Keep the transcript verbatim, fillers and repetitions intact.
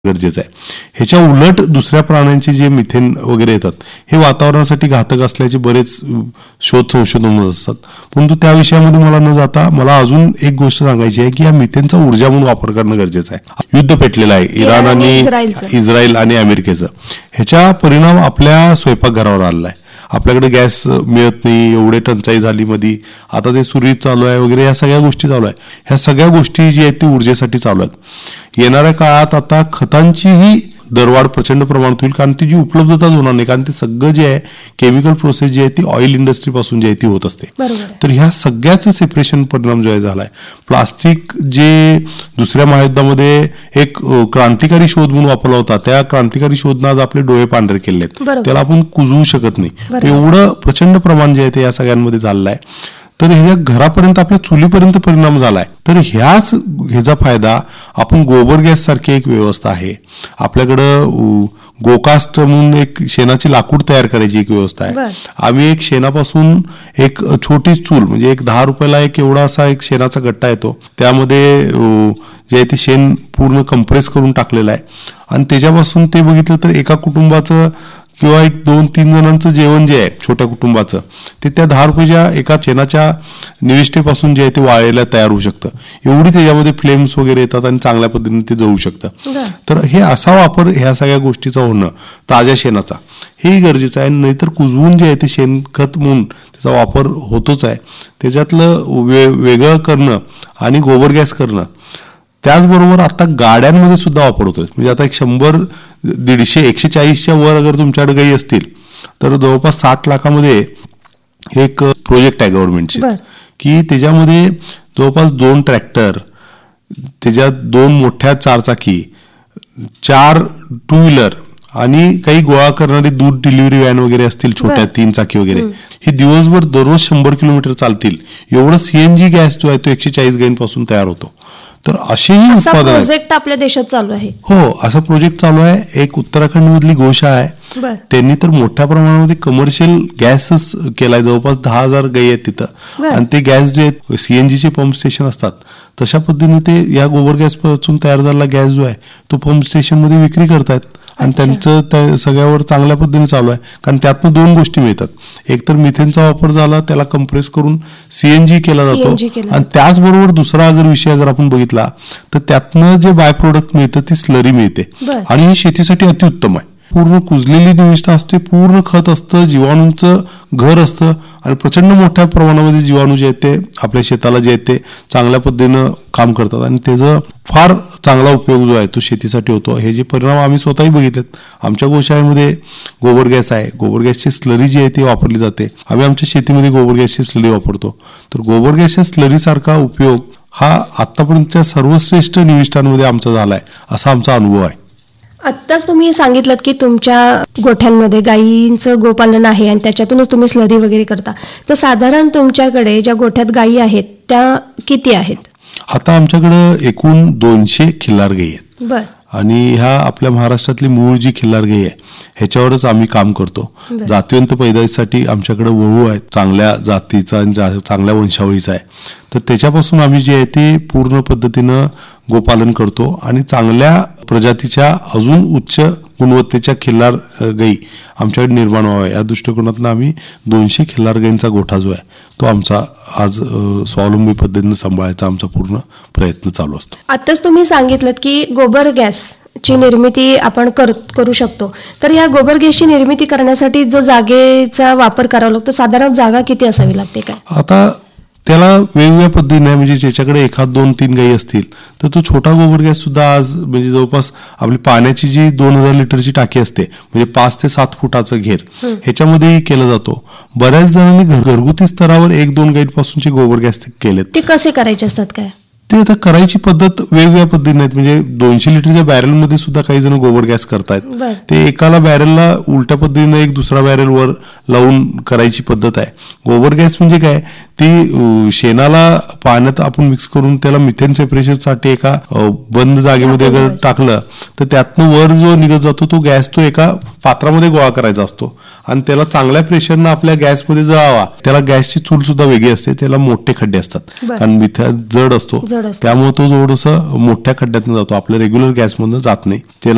गरजेचं आहे. ह्याच्या उलट दुसऱ्या प्राण्यांचे जे मिथेन वगैरे येतात हे वातावरणासाठी घातक असल्याचे बरेच शोध संशोधन होत असतात. परंतु त्या विषयामध्ये मला न जाता मला अजून एक गोष्ट सांगायची आहे की या मिथेनचा ऊर्जा म्हणून वापर करणं गरजेचं आहे. युद्ध पेटलेलं आहे इराण आणि इस्रायल आणि अमेरिकेचं. ह्याच्या परिणाम आपल्या स्वयंपाकघरावर आलेला आहे. आपल्याकडे गॅस मिळत नाही, एवढे टंचाई झाली मध्ये, आता ते सुरळीत चालू आहे वगैरे, या सगळ्या गोष्टी चालू आहे. ह्या सगळ्या गोष्टी जी आहेत ती ऊर्जेसाठी चालू आहेत. येणाऱ्या काळात आता खतांचीही दरवाढ प्रचंड प्रमाणात होईल, कारण ती जी उपलब्धताच होणार नाही, कारण ते सगळं जे आहे केमिकल प्रोसेस जी आहे ती ऑइल इंडस्ट्रीपासून जी आहे ती होत असते. तर ह्या सगळ्याच सेपरेशन परिणाम जो आहे झालाय. प्लास्टिक जे दुसऱ्या महायुद्धामध्ये एक क्रांतिकारी शोध म्हणून वापरला होता, त्या क्रांतिकारी शोधनं आज आपले डोळे पांढरे केले आहेत, त्याला आपण कुजवू शकत नाही. एवढं प्रचंड प्रमाण जे आहे ते या सगळ्यांमध्ये झालेलं आहे. तर ह्या घरापर्यंत आपल्या चुलीपर्यंत परिणाम झालाय. तर ह्याच ह्याचा फायदा आपण गोबर गॅस सारखी एक व्यवस्था आहे आपल्याकडं. गोकास्ट म्हणून एक शेणाची लाकूड तयार करायची एक व्यवस्था आहे. आम्ही एक शेणापासून एक छोटी चूल, म्हणजे एक दहा रुपयाला एक एवढा असा एक शेणाचा गट्टा येतो, त्यामध्ये जे आहे ते शेण पूर्ण कंप्रेस करून टाकलेलं आहे आणि त्याच्यापासून ते बघितलं तर एका कुटुंबाचं किंवा एक दोन तीन जणांचं जेवण जे आहे छोट्या कुटुंबाचं ते त्या दहा रुपयाच्या एका शेणाच्या निविष्ठेपासून जे आहे ते वाळायला तयार होऊ शकतं. एवढी त्याच्यामध्ये फ्लेम्स वगैरे येतात आणि चांगल्या पद्धतीने ते जळू शकतं. तर हे असा वापर ह्या सगळ्या गोष्टीचा होणं ताज्या शेणाचा हेही गरजेचं आहे. नाहीतर कुजवून जे आहे ते शेणखत म्हणून त्याचा वापर होतोच आहे. त्याच्यातलं वे वेगळं करणं आणि गोबर गॅस करणं, त्याचबरोबर आता गाड्यांमध्ये सुद्धा वापर होतोय. म्हणजे आता एक शंभर दीडशे एकशे चाळीसच्या वर अगर तुमच्याकडे गाई असतील तर जवळपास साठ लाखामध्ये एक प्रोजेक्ट आहे गव्हर्नमेंटचे, की त्याच्यामध्ये जवळपास दोन ट्रॅक्टर, त्याच्यात दोन मोठ्या चारचाकी, चार टू व्हीलर आणि काही गोळा करणारी दूध डिलिव्हरी व्हॅन वगैरे असतील छोट्या तीन चाकी वगैरे, हे दिवसभर दररोज शंभर किलोमीटर चालतील. एवढं सीएनजी गॅस जो आहे तो एकशे चाळीस गायींपासून तयार होतो. तर असेही उत्पादन प्रोजेक्ट आपल्या देशात चालू आहे. हो, असा प्रोजेक्ट चालू आहे. एक उत्तराखंड मधली गोशाळा आहे, त्यांनी तर मोठ्या प्रमाणामध्ये कमर्शियल गॅसच केलाय. जवळपास दहा हजार गायी आहेत तिथं, आणि ते गॅस जे सीएनजीचे पंप स्टेशन असतात तशा पद्धतीने ते या गोबर गॅस पासून तयार झालेला गॅस जो आहे तो पंप स्टेशन मध्ये विक्री करतायत. आणि त्यांचं त्या सगळ्यावर चांगल्या पद्धतीने चालू आहे, कारण त्यातनं दोन गोष्टी मिळतात. एक तर मिथेनचा वापर झाला, त्याला कंप्रेस करून सीएनजी केला जातो, आणि त्याचबरोबर दुसरा अगर विषय अगर आपण बघितला तर त्यातनं जे बाय प्रोडक्ट मिळतं ती स्लरी मिळते, आणि ही शेतीसाठी अतिउत्तम आहे. पूर्ण कुजलेली निविष्ठा असते, पूर्ण खत असतं, जीवाणूंचं घर असतं, आणि प्रचंड मोठ्या प्रमाणामध्ये जीवाणू जे आहेत ते आपल्या शेताला जे आहेत ते चांगल्या पद्धतीनं काम करतात, आणि त्याचा फार चांगला उपयोग जो आहे तो शेतीसाठी होतो. हे जे परिणाम आम्ही स्वतःही बघितलेत. आमच्या गोशाळेमध्ये गोबर गॅस आहे, गोबर गॅसची स्लरी जी आहे ती वापरली जाते. आम्ही आमच्या शेतीमध्ये गोबर गॅसची स्लरी वापरतो. तर गोबर गॅसच्या स्लरी सारखा उपयोग हा आतापर्यंतच्या सर्वश्रेष्ठ निविष्ठांमध्ये आमचा झालाय, असा आमचा अनुभव आहे. आत्ताच तुम्ही सांगितलं की तुमच्या गोठ्यांमध्ये गायींचं गोपालन आहे आणि त्याच्यातूनच तुम्ही स्लरी वगैरे करता. तर साधारण तुमच्याकडे ज्या गोठ्यात गायी आहेत त्या किती आहेत? आता आमच्याकडे एकूण दोनशे खिल्लार गायी आहेत. बर. आणि ह्या आपल्या महाराष्ट्रातली मूळ जी खिल्लार गाई आहे ह्याच्यावरच आम्ही काम करतो. जातिवंत पैदाईसाठी आमच्याकडे वळू आहेत, चांगल्या जातीचा आणि चांगल्या वंशावळीचा आहे. तर त्याच्यापासून आम्ही जे आहे ते पूर्ण पद्धतीनं गोपालन करतो, आणि चांगल्या प्रजातीच्या अजून उच्च गुणवत्तेच्या खिल्लार गाई आमच्याकडे निर्माण व्हाव्या या दृष्टिकोनातून आम्ही दोनशे खिल्लार गायींचा गोठा जो आहे तो आमचा आज स्वावलंबी पद्धतीने सांभाळायचा आमचा पूर्ण प्रयत्न चालू असतो. आताच तुम्ही सांगितलं की गोबर गॅस ची निर्मिती आपण करू शकतो. तर या गोबर गॅसची निर्मिती करण्यासाठी जो जागेचा वापर करावा लागतो, साधारण जागा किती असावी लागते काय? आता त्याला वेगवेगळ्या पद्धतीने, म्हणजे ज्याच्याकडे एखाद दोन तीन गायी असतील तर तो छोटा गोबर गॅस सुद्धा आज म्हणजे जवळपास आपली पाण्याची जी दोन हजार लिटरची टाकी असते, म्हणजे पाच ते सात फुटाचं घेर, ह्याच्यामध्येही केला जातो. बऱ्याच जणांनी घरगुती स्तरावर एक दोन गायीपासूनचे गोबर गॅस केलेत. ते कसे करायचे असतात काय? ते आता करायची पद्धत वेगवेगळ्या पद्धतीने आहेत. म्हणजे दोनशे लिटरच्या बॅरेलमध्ये सुद्धा काही जण गोबर गॅस करतायत. ते एकाला बॅरेलला उलट्या पद्धतीने एक दुसरा बॅरेल वर लावून करायची पद्धत आहे. गोबर गॅस म्हणजे काय, ती शेणाला पाण्यात आपण मिक्स करून त्याला मिथेन सेपरेशनसाठी एका बंद जागेमध्ये अगर टाकलं तर त्यातनं वर जो निघत जातो तो गॅस तो एका पात्रामध्ये गोळा करायचा असतो, आणि त्याला चांगल्या प्रेशरनं आपल्या गॅसमध्ये जळावा. त्याला गॅसची चूल सुद्धा वेगळी असते, त्याला मोठे खड्डे असतात, कारण मिथेन जड असतो, त्यामुळे तो थोडंसं मोठ्या खड्ड्यातून जातो, आपल्या रेग्युलर गॅसमधून जात नाही. त्याला